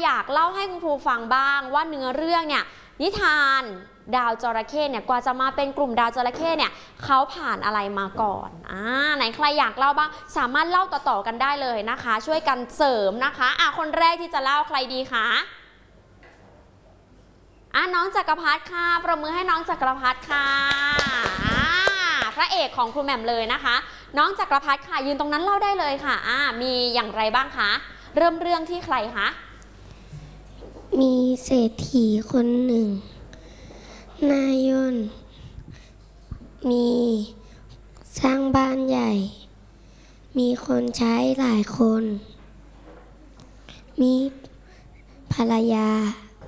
อยากเล่าให้คุณครูฟังบ้างว่าเนื้อเรื่องเนี่ยนิทานดาวจระเข้เนี่ยกว่าจะมาเป็นกลุ่มดาวจระเข้เนี่ยเขาผ่านอะไรมาก่อนไหนใครอยากเล่าบ้างสามารถเล่าต่อๆกันได้เลยนะคะช่วยกันเสริมนะคะคนแรกที่จะเล่าใครดีคะน้องจักรพัฒน์ค่ะประมือให้น้องจักรพัฒน์ค่ะพระเอกของครูแหม่มเลยนะคะน้องจักรพัฒน์ค่ะยืนตรงนั้นเล่าได้เลยค่ะมีอย่างไรบ้างคะเริ่มเรื่องที่ใครคะมีเศรษฐีคนหนึ่งนายนมีสร้างบ้านใหญ่มีคนใช้หลายคนมีภรรยา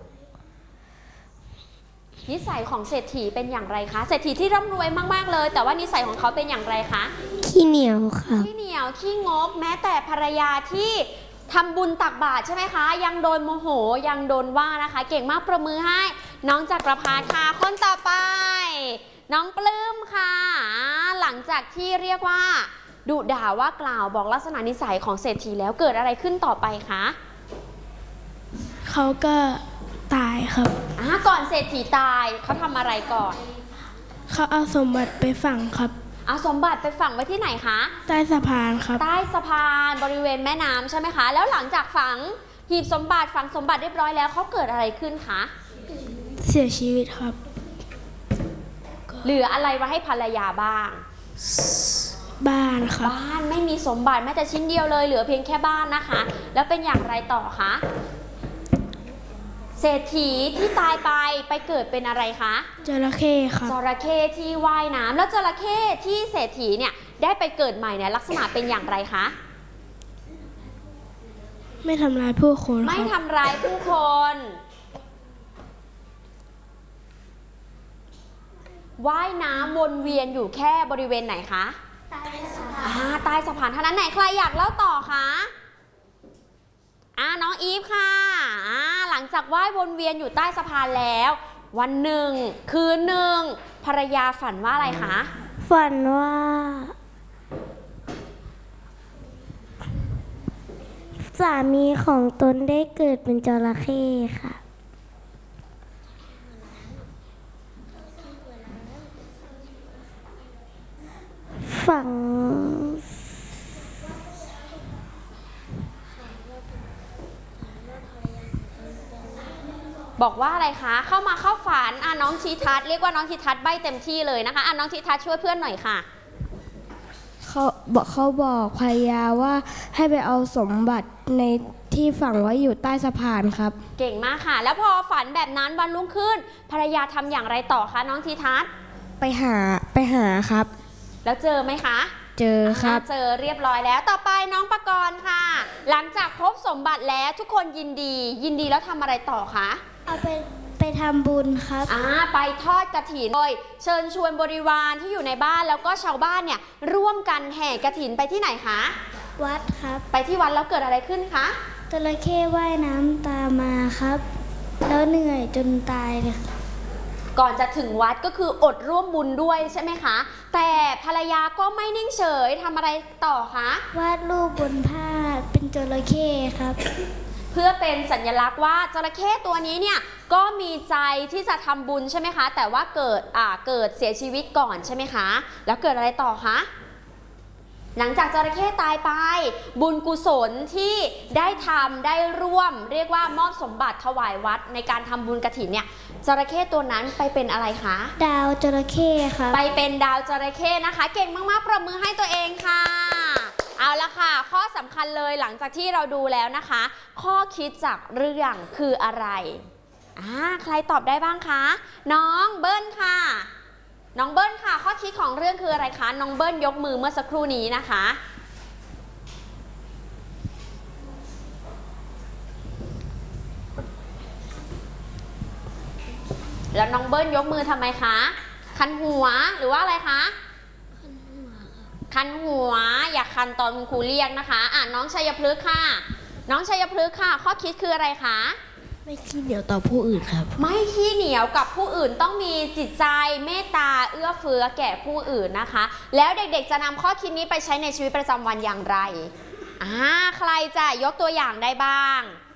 นิสัยของเศรษฐีเป็นอย่างไรคะเศรษฐีที่ร่ำรวยมากๆเลยแต่ว่านิสัยของเขาเป็นอย่างไรคะขี้เหนียวค่ะขี้เหนียวขี้งกแม้แต่ภรรยาที่ทำบุญตักบาตรใช่ไหมคะยังโดนโมโหยังโดนว่านะคะเก่งมากประมือให้น้องจักรพัฒน์ค่ะคนต่อไปน้องปลื้มค่ะหลังจากที่เรียกว่าดุด่าว่ากล่าวบอกลักษณะนิสัยของเศรษฐีแล้วเกิดอะไรขึ้นต่อไปคะเขาก็ตายครับก่อนเศรษฐีตายเขาทำอะไรก่อนเขาเอาสมบัติไปฝังครับเอาสมบัติไปฝังไว้ที่ไหนคะใต้สะพานครับใต้สะพานบริเวณแม่น้ำใช่ไหมคะแล้วหลังจากฝังหีบสมบัติฝังสมบัติเรียบร้อยแล้วเขาเกิดอะไรขึ้นคะเสียชีวิตครับเหลืออะไรไว้ให้ภรรยาบ้างบ้านครับบ้านไม่มีสมบัติแม้แต่ชิ้นเดียวเลยเหลือเพียงแค่บ้านนะคะแล้วเป็นอย่างไรต่อคะเศรษฐีที่ตายไปเกิดเป็นอะไรคะจระเข้ครับจระเข้ที่ว่ายน้ำแล้วจระเข้ที่เศรษฐีเนี่ยได้ไปเกิดใหม่เนี่ยลักษณะเป็นอย่างไรคะไม่ทำร้ายผู้คนไม่ทำร้ายผู้คนว่ายน้ำวนเวียนอยู่แค่บริเวณไหนคะใต้สะพานใต้สะพานเท่านั้นไหนใครอยากเล่าต่อคะน้องอีฟค่ะหลังจากว่ายวนเวียนอยู่ใต้สะพานแล้ววันหนึ่งคืนหนึ่งภรรยาฝันว่าอะไรคะฝันว่าสามีของตนได้เกิดเป็นจระเข้ค่ะฝังบอกว่าอะไรคะเข้าฝันน้องชีทัศน์เรียกว่าน้องชีทัศน์ใบ้เต็มที่เลยนะคะน้องชีทัศน์ช่วยเพื่อนหน่อยค่ะเขาบอกภรรยาว่าให้ไปเอาสมบัติในที่ฝังไว้อยู่ใต้สะพานครับเก่งมากค่ะแล้วพอฝันแบบนั้นวันรุ่งขึ้นภรรยาทำอย่างไรต่อคะน้องชีทัศน์ไปหาครับแล้วเจอไหมคะเจอครับเจอเรียบร้อยแล้วต่อไปน้องปกรณ์ค่ะหลังจากพบสมบัติแล้วทุกคนยินดีแล้วทำอะไรต่อคะเอาไปทำบุญครับไปทอดกฐินโดยเชิญชวนบริวารที่อยู่ในบ้านแล้วก็ชาวบ้านเนี่ยร่วมกันแห่กฐินไปที่ไหนคะวัดครับไปที่วัดแล้วเกิดอะไรขึ้นคะจระเข้ว่ายน้ำตามมาครับแล้วเหนื่อยจนตายเลยก่อนจะถึงวัดก็คืออดร่วมบุญด้วยใช่ไหมคะแต่ภรรยาก็ไม่นิ่งเฉยทำอะไรต่อคะวาดรูปบนผ้าเป็นจระเข้ครับเพื่อเป็นสัญลักษณ์ว่าจระเข้ตัวนี้เนี่ยก็มีใจที่จะทำบุญใช่ไหมคะแต่ว่าเกิดเสียชีวิตก่อนใช่ไหมคะแล้วเกิดอะไรต่อคะหลังจากจระเข้ตายไปบุญกุศลที่ได้ร่วมเรียกว่ามอบสมบัติถวายวัดในการทำบุญกฐินเนี่ยจระเข้ตัวนั้นไปเป็นอะไรคะดาวจระเข้ค่ะไปเป็นดาวจระเข้นะคะเก่งมากๆปรบมือให้ตัวเองค่ะเอาละค่ะข้อสำคัญเลยหลังจากที่เราดูแล้วนะคะข้อคิดจากเรื่องคืออะไรใครตอบได้บ้างคะน้องเบิ้ลค่ะน้องเบิ้ลค่ะข้อคิดของเรื่องคืออะไรคะน้องเบิ้ลยกมือเมื่อสักครู่นี้นะคะแล้วน้องเบิ้ลยกมือทำไมคะคันหัวหรือว่าอะไรคะคันหัวอยากคันตอนคุณครูเรียกนะคะน้องชัยพฤกษ์ค่ะน้องชัยพฤกษ์ค่ะข้อคิดคืออะไรคะไม่ขี้เหนียวต่อผู้อื่นครับไม่ขี้เหนียวกับผู้อื่นต้องมีจิตใจเมตตาเอื้อเฟื้อแก่ผู้อื่นนะคะแล้วเด็กๆจะนำข้อคิดนี้ไปใช้ในชีวิตประจำวันอย่างไรใครจะยกตัวอย่างได้บ้าง